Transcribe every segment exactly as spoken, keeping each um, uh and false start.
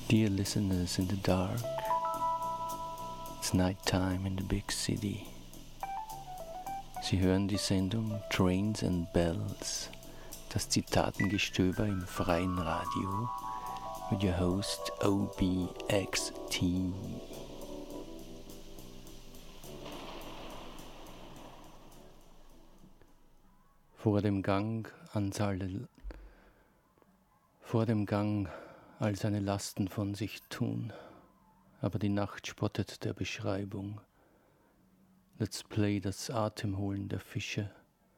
Dear listeners in the dark, it's night time in the big city. Sie hören die Sendung Trains and Bells, das Zitatengestöber im freien Radio mit your host O B X T. Vor dem Gang ans alle, vor dem Gang all seine Lasten von sich tun, aber die Nacht spottet der Beschreibung. Let's play das Atemholen der Fische.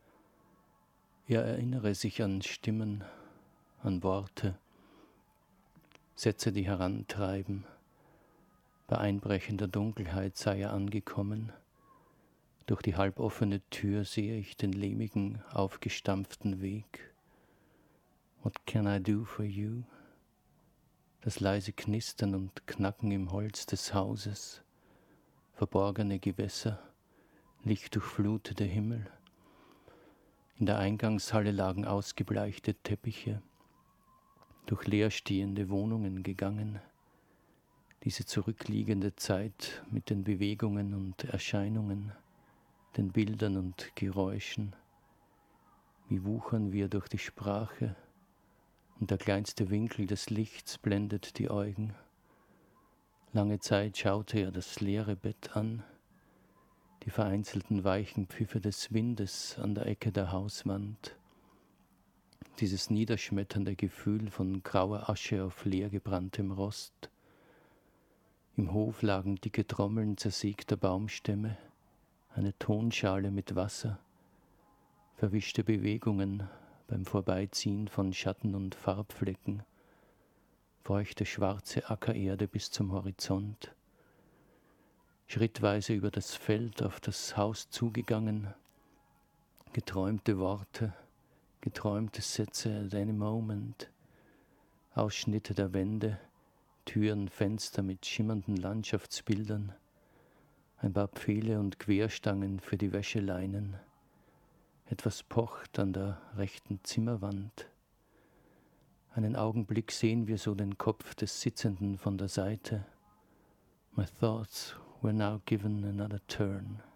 Er erinnere sich an Stimmen, an Worte, Sätze, die herantreiben. Bei einbrechender Dunkelheit sei er angekommen. Durch die halboffene Tür sehe ich den lehmigen, aufgestampften Weg. What can I do for you? Das leise Knistern und Knacken im Holz des Hauses, verborgene Gewässer, lichtdurchflutete Himmel. In der Eingangshalle lagen ausgebleichte Teppiche, durch leerstehende Wohnungen gegangen. Diese zurückliegende Zeit mit den Bewegungen und Erscheinungen, den Bildern und Geräuschen. Wie wuchern wir durch die Sprache, und der kleinste Winkel des Lichts blendet die Augen. Lange Zeit schaute er das leere Bett an, die vereinzelten weichen Pfiffe des Windes an der Ecke der Hauswand, dieses niederschmetternde Gefühl von grauer Asche auf leer gebranntem Rost. Im Hof lagen dicke Trommeln zersägter Baumstämme, eine Tonschale mit Wasser, verwischte Bewegungen beim Vorbeiziehen von Schatten und Farbflecken, feuchte schwarze Ackererde bis zum Horizont. Schrittweise über das Feld auf das Haus zugegangen, geträumte Worte, geträumte Sätze at any moment, Ausschnitte der Wände, Türen, Fenster mit schimmernden Landschaftsbildern, ein paar Pfähle und Querstangen für die Wäscheleinen. Etwas pocht an der rechten Zimmerwand. Einen Augenblick sehen wir so den Kopf des Sitzenden von der Seite. My thoughts were now given another turn.